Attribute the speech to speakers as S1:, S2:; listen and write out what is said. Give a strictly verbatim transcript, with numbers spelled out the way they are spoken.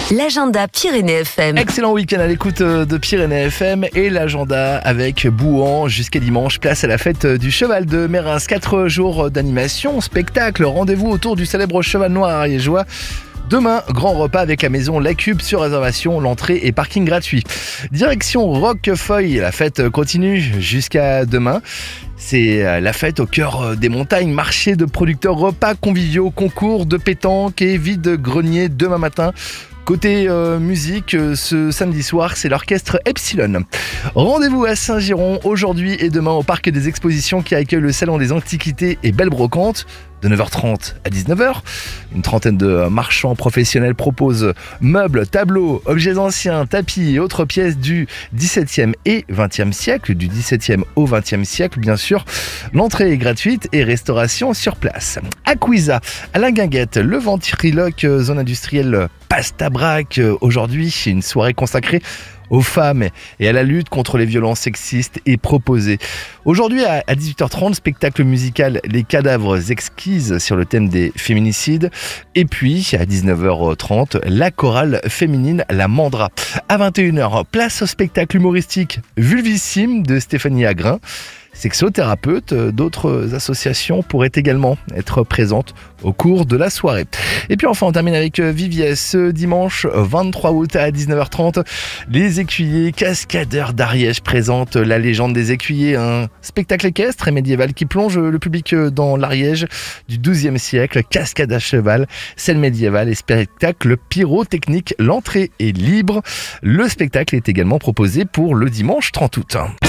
S1: L'agenda Pyrénées F M.
S2: Excellent week-end à l'écoute de Pyrénées F M et l'agenda avec Bouan jusqu'à dimanche. Place à la fête du cheval de Mérins. Quatre jours d'animation, spectacle, rendez-vous autour du célèbre cheval noir ariégeois. Demain, grand repas avec la maison La Cube sur réservation, l'entrée et parking gratuit. Direction Roquefeuille, la fête continue jusqu'à demain. C'est la fête au cœur des montagnes, marché de producteurs, repas conviviaux, concours de pétanque et vide-grenier demain matin. Côté euh, musique, euh, ce samedi soir, c'est l'orchestre Epsilon. Rendez-vous à Saint-Giron aujourd'hui et demain au parc des expositions qui accueille le salon des antiquités et belles brocantes. De neuf heures trente à dix-neuf heures, une trentaine de marchands professionnels proposent meubles, tableaux, objets anciens, tapis et autres pièces du dix-septième et vingtième siècle, du dix-septième au vingtième siècle bien sûr. L'entrée est gratuite et restauration sur place. À Couiza, à la Guinguette, le ventriloque zone industrielle Pasta Brac. Aujourd'hui, une soirée consacrée aux femmes et à la lutte contre les violences sexistes est proposée. Aujourd'hui à dix-huit heures trente, spectacle musical Les Cadavres Exquises sur le thème des féminicides. Et puis à dix-neuf heures trente, la chorale féminine La Mandra. À vingt et une heures, place au spectacle humoristique Vulvissime de Stéphanie Agrin. Sexothérapeute, d'autres associations pourraient également être présentes au cours de la soirée. Et puis enfin, on termine avec Viviès. Ce dimanche vingt-trois août à dix-neuf heures trente, les écuyers cascadeurs d'Ariège présentent La Légende des écuyers, un spectacle équestre et médiéval qui plonge le public dans l'Ariège du douzième siècle. Cascade à cheval, scène médiévale et spectacle pyrotechnique. L'entrée est libre. Le spectacle est également proposé pour le dimanche trente août.